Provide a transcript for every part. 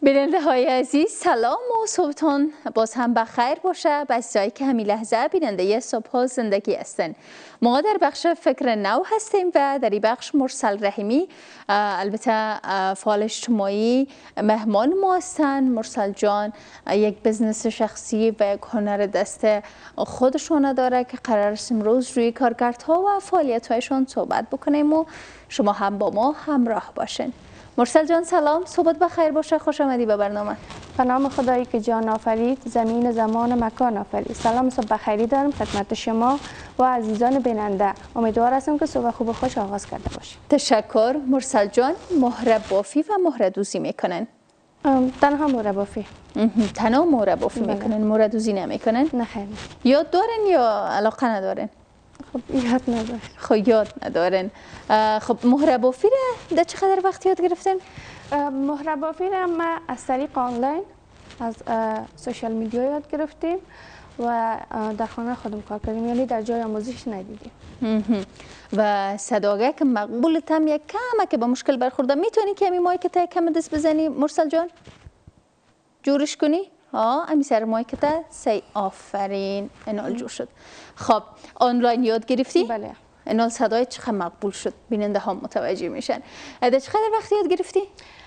بیننده های عزیز سلام و صبحتون باز هم بخیر باشه. بسیاری که همین لحظه بیننده صبح زندگی هستن. ما در بخش فکر نو هستیم و در این بخش مرسل رحیمی البته فعال اجتماعی مهمان ما هستن. مرسل جان یک بزنس شخصی و یک هنر دست خودشون داره که قرار است امروز روی کارکردها و فعالیت‌هایشون صحبت بکنیم و شما هم با ما همراه باشین. مرسل جان سلام، صبحت بخیر باشه، خوش آمدی به برنامه. به نام خدایی که جان آفرید، زمین زمان مکان آفرید. سلام صبح بخیری دارم خدمت شما و عزیزان بیننده. امیدوار هستم که صبح خوب و خوش آغاز کرده باشید. تشکر. مرسل جان مهره بافی و مهره دوزی میکنن؟ تنها مهره بافی. تنها مهره بافی میکنن، مهره دوزی نمیکنن؟ نه خیر. یاد دارن یا علاقه ندارن؟ خب یاد ندارن. خب یاد ندارن. خب مهره بافی را در چقدر وقت یاد گرفتن؟ مهره بافی را ما از طریق آنلاین از سوشال میدیا یاد گرفتیم و در خانه خودم کار کردیم، یعنی در جای آموزش ندیدیم. و صداقه که مقبولت هم یک کمه که با مشکل برخورده، میتونی که امی مایکت کم دست بزنی مرسل جان؟ جورش کنی؟ امی سر مایکت سی آفرین، انال جور شد. خب آنلاین یاد گرفتی؟ بله. انال صدای چقدر مقبول شد، بیننده ها متوجه میشن. در چقدر وقت یاد گرفتی؟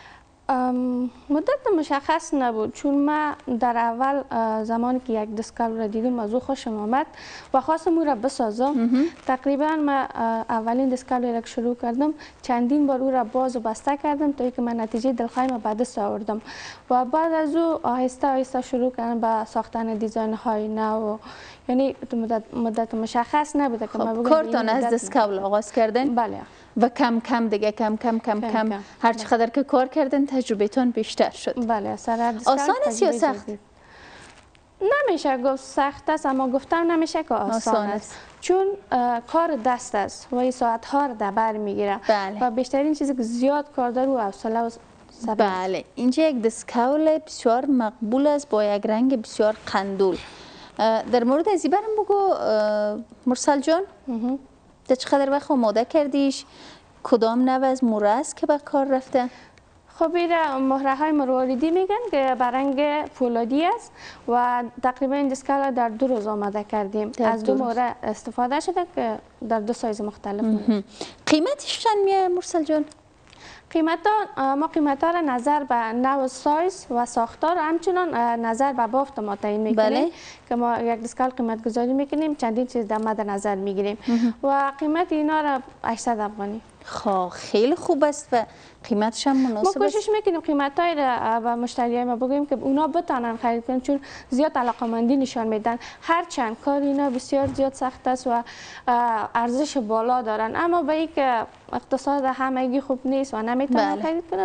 مدت مشخص نبود، چون ما در اول زمانی که یک دستگاه را دیدیم از او خوشم آمد و خواستم او را بسازم. تقریبا ما اولین دستگاه را که شروع کردم چندین بار او را باز و بسته کردم تا اینکه من نتیجه دلخواهی ما به دست آوردم و بعد از او آهسته آهسته شروع کردم به ساختن دیزاین های نو. یعنی مدت مشخص نبوده که ما بگم کارتان از دستگاه آغاز کردن؟ بله. و کم کم دیگه کم هر چقدر که کار کردن تجربهتون بیشتر شد. بله. آسان است یا سخت؟ نمیشه گفت سخت است، اما گفتم نمیشه که آسان است، چون کار دست است و این ساعت ها رو در بر میگیره. بله. و بیشترین چیزی که زیاد کار داره و حوصله و صبر. بله. اینجا یک دستکول بسیار مقبول است با یک رنگ بسیار قندول. در مورد از این برم بگو مرسل جان، در چقدر وقت آماده کردیش؟ کدام نوع از مهره است که به کار رفته؟ خب این مهره های مرواریدی میگن که به رنگ فولادی است و تقریبا این دستگاه در 2 روز آماده کردیم. از 2 مهره استفاده شده که در 2 سایز مختلف. قیمتش چند میه مرسل جان؟ ما قیمت ها را نظر به نوع سایز و ساختار و همچنان نظر به بافت ما تعیین میکنیم. بله. که ما یک دستگاه قیمت گذاری میکنیم، چندین چیز در مد نظر میگیریم و قیمت اینا را 800 افغانی. خیلی خوب است و قیمتش هم مناسب است. ما کوشش میکنیم قیمت های را و مشتریای ما بگوییم که اونا بتونن خرید کنن، چون زیاد علاقه‌مندی نشان میدن. هرچند کار اینا بسیار زیاد سخت است و ارزش بالا دارن، اما به اینکه اقتصاد همگی خوب نیست و نمیتونن خرید کنن